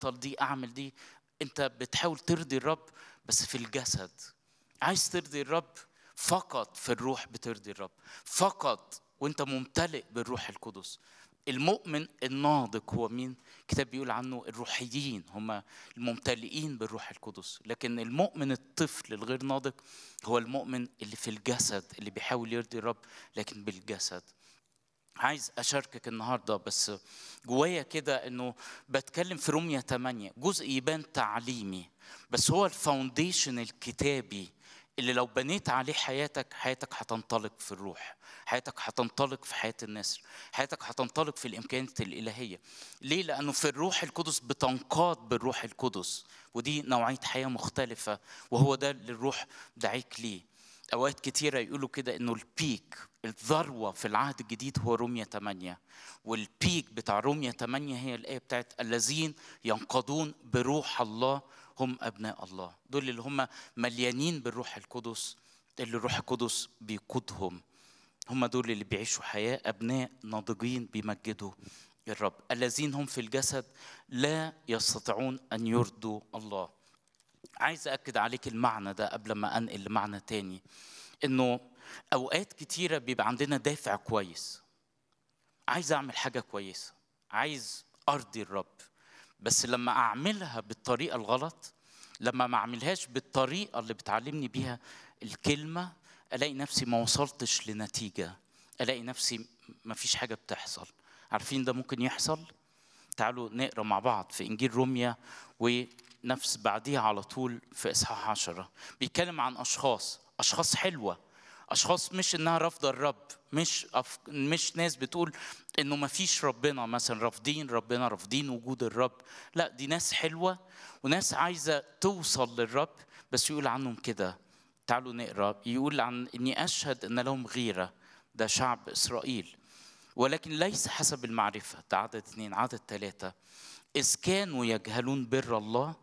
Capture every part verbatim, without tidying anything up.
ابطل دي اعمل دي. انت بتحاول ترضي الرب بس في الجسد. عايز ترضي الرب فقط في الروح بترضي الرب فقط وانت ممتلئ بالروح القدس. المؤمن الناضج هو مين؟ الكتاب بيقول عنه الروحيين هم الممتلئين بالروح القدس. لكن المؤمن الطفل الغير ناضج هو المؤمن اللي في الجسد، اللي بيحاول يرضي الرب لكن بالجسد. عايز أشاركك النهاردة بس جوايا كده إنه بتكلم في رومية ثمانية، جزء يبان تعليمي بس هو الفاونديشن الكتابي اللي لو بنيت عليه حياتك، حياتك هتنطلق في الروح، حياتك هتنطلق في حياة النسر، حياتك هتنطلق في الإمكانيات الإلهية. ليه؟ لأنه في الروح القدس بتنقاد بالروح القدس، ودي نوعية حياة مختلفة، وهو ده اللي الروح دعيك ليه. أوقات كتيرة يقولوا كده إنه البيك الذروة في العهد الجديد هو رومية ثمانية، والبيك بتاع رومية ثمانية هي الآية بتاعت الذين ينقضون بروح الله هم أبناء الله. دول اللي هم مليانين بالروح القدس، اللي الروح القدس بيقودهم، هم دول اللي بيعيشوا حياة أبناء ناضجين بيمجدوا الرب. الذين هم في الجسد لا يستطيعون أن يرضوا الله. عايز أكد عليك المعنى ده قبل ما أنقل لمعنى تاني، إنه أوقات كتيرة بيبقى عندنا دافع كويس، عايز أعمل حاجة كويسة، عايز أرضي الرب، بس لما أعملها بالطريقة الغلط، لما ما أعملهاش بالطريقة اللي بتعلمني بيها الكلمة، ألاقي نفسي ما وصلتش لنتيجة، ألاقي نفسي ما فيش حاجة بتحصل. عارفين ده ممكن يحصل؟ تعالوا نقرأ مع بعض في إنجيل روميا ونفس بعديها على طول في إصحاح عشرة. بيتكلم عن أشخاص أشخاص حلوة، أشخاص مش إنها رافضة الرب، مش أف... مش ناس بتقول إنه ما فيش ربنا مثلا، رافضين ربنا، رافضين وجود الرب. لا، دي ناس حلوة وناس عايزة توصل للرب، بس يقول عنهم كده. تعالوا نقرأ. يقول عن إني أشهد إن لهم غيرة، ده شعب إسرائيل، ولكن ليس حسب المعرفة. ده عدد اثنين. عدد ثلاثة، إذ كانوا يجهلون بر الله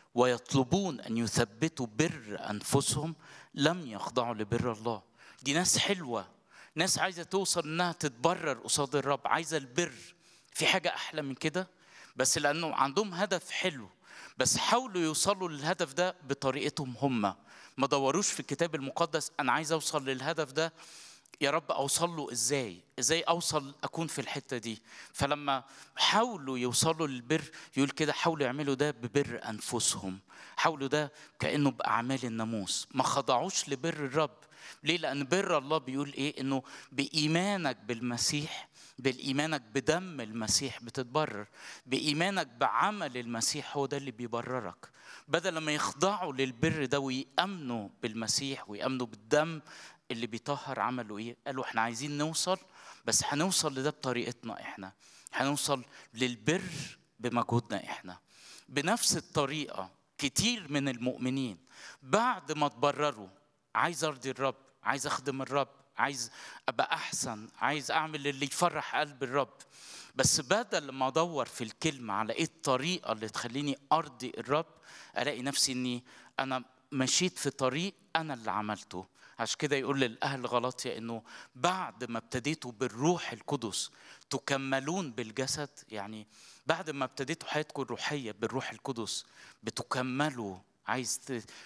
ويطلبون أن يثبتوا بر أنفسهم لم يخضعوا لبر الله. دي ناس حلوة، ناس عايزة توصل إنها تتبرر قصاد الرب، عايزة البر. في حاجة أحلى من كده؟ بس لأنه عندهم هدف حلو، بس حاولوا يوصلوا للهدف ده بطريقتهم هم. ما دوروش في الكتاب المقدس أنا عايز أوصل للهدف ده، يا رب أوصل له إزاي؟ إزاي أوصل أكون في الحتة دي؟ فلما حاولوا يوصلوا للبر يقول كده حاولوا يعملوا ده ببر أنفسهم، حاولوا ده كأنه بأعمال الناموس، ما خضعوش لبر الرب. ليه؟ لأن بر الله بيقول إيه؟ إنه بإيمانك بالمسيح، بالإيمانك بدم المسيح بتتبرر، بإيمانك بعمل المسيح هو ده اللي بيبررك. بدل ما يخضعوا للبر ده ويأمنوا بالمسيح ويأمنوا بالدم اللي بيطهر، عملوا ايه؟ قالوا احنا عايزين نوصل، بس هنوصل لده بطريقتنا احنا، هنوصل للبر بمجهودنا احنا. بنفس الطريقة كتير من المؤمنين بعد ما تبرروا، عايز ارضي الرب، عايز اخدم الرب، عايز ابقى احسن، عايز اعمل اللي يفرح قلب الرب، بس بدل ما ادور في الكلمة على ايه الطريقة اللي تخليني ارضي الرب، الاقي نفسي اني انا مشيت في طريق انا اللي عملته. عشان كده يقول للأهل غلطية إنه بعد ما ابتديتوا بالروح القدس تكملون بالجسد. يعني بعد ما ابتديتوا حياتكم الروحية بالروح القدس بتكملوا. عايز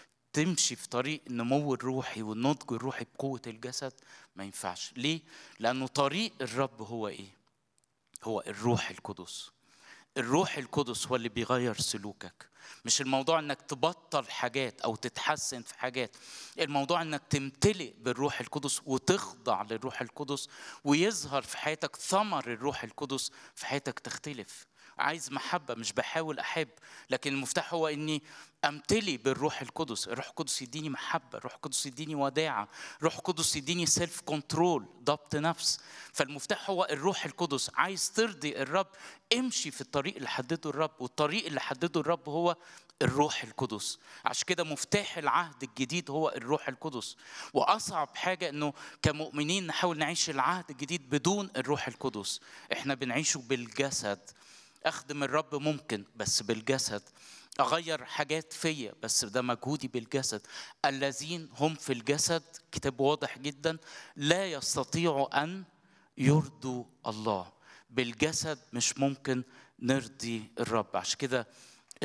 تمشي في طريق النمو الروحي والنضج الروحي بقوة الجسد، ما ينفعش. ليه؟ لأنه طريق الرب هو إيه؟ هو الروح القدس. الروح القدس هو اللي بيغير سلوكك. مش الموضوع انك تبطل حاجات او تتحسن في حاجات، الموضوع انك تمتلئ بالروح القدس وتخضع للروح القدس ويظهر في حياتك ثمر الروح القدس في حياتك تختلف. عايز محبة، مش بحاول أحب، لكن المفتاح هو إني أمتلي بالروح القدس. الروح القدس يديني محبة، الروح القدس يديني وداعة، الروح القدس يديني سيلف كنترول، ضبط نفس. فالمفتاح هو الروح القدس. عايز ترضي الرب، امشي في الطريق اللي حدده الرب، والطريق اللي حدده الرب هو الروح القدس. عشان كده مفتاح العهد الجديد هو الروح القدس. وأصعب حاجة إنه كمؤمنين نحاول نعيش العهد الجديد بدون الروح القدس. إحنا بنعيشه بالجسد. أخدم الرب ممكن بس بالجسد، أغير حاجات فيا بس ده مجهودي بالجسد. الذين هم في الجسد، كتاب واضح جدا، لا يستطيعوا أن يرضوا الله. بالجسد مش ممكن نرضي الرب. عشان كده